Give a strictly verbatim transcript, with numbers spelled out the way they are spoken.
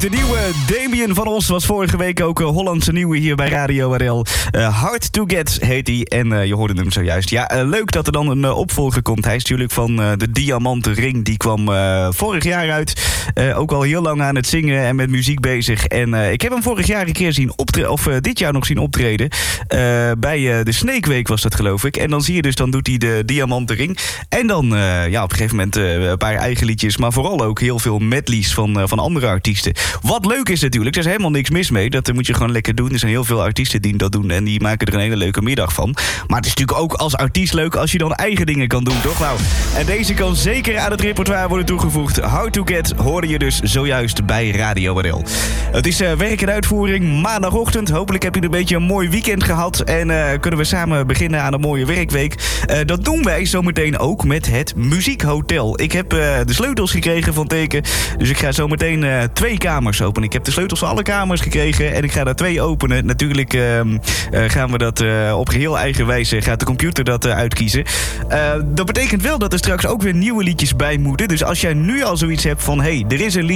de nieuwe Damien van ons was vorige week ook uh, Hollandse nieuwe hier bij Radio R L. Uh, Hard to Get heet hij en uh, je hoorde hem zojuist. Ja, uh, leuk dat er dan een uh, opvolger komt. Hij is natuurlijk van uh, de Diamanten Ring. Die kwam uh, vorig jaar uit. Uh, ook al heel lang aan het zingen en met muziek bezig. En uh, ik heb hem vorig jaar een keer zien optreden, of uh, dit jaar nog zien optreden. Uh, bij uh, de Snake Week was dat, geloof ik. En dan zie je dus, dan doet hij de Diamanten Ring. En dan, uh, ja, op een gegeven moment uh, een paar eigen liedjes. Maar vooral ook heel veel medleys van, uh, van andere artiesten. Wat leuk is natuurlijk, er is helemaal niks mis mee. Dat moet je gewoon lekker doen. Er zijn heel veel artiesten die dat doen. En die maken er een hele leuke middag van. Maar het is natuurlijk ook als artiest leuk als je dan eigen dingen kan doen, toch? Nou, en deze kan zeker aan het repertoire worden toegevoegd. How to Get hoorde je dus zojuist bij Radio R L. Het is uh, werk en uitvoering maandagochtend. Hopelijk heb je een beetje een mooi weekend gehad. En uh, kunnen we samen beginnen aan een mooie werkweek. Uh, dat doen wij zometeen ook met het Muziekhotel. Ik heb uh, de sleutels gekregen van Teken. Dus ik ga zometeen uh, twee kamers openen. Ik heb de sleutels van alle kamers gekregen. En ik ga daar twee openen. Natuurlijk uh, uh, gaan we dat uh, op geheel eigen wijze. Gaat de computer dat uh, uitkiezen. Uh, dat betekent wel dat er straks ook weer nieuwe liedjes bij moeten. Dus als jij nu al zoiets hebt van, hey, er is een liedje